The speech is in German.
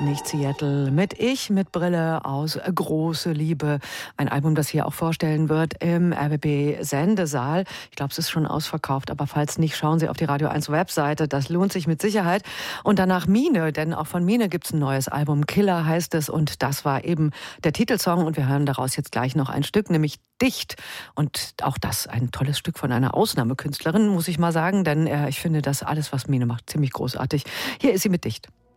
nicht Seattle mit Brille aus Große Liebe. Ein Album, das hier auch vorstellen wird im RBB-Sendesaal. Ich glaube, es ist schon ausverkauft, aber falls nicht, schauen Sie auf die Radio 1 Webseite. Das lohnt sich mit Sicherheit. Und danach Mine, denn auch von Mine gibt es ein neues Album. Killer heißt es und das war eben der Titelsong und wir hören daraus jetzt gleich noch ein Stück, nämlich Dicht. Und auch das ein tolles Stück von einer Ausnahmekünstlerin, muss ich mal sagen, denn ich finde das alles, was Mine macht, ziemlich großartig. Hier ist sie mit Dicht.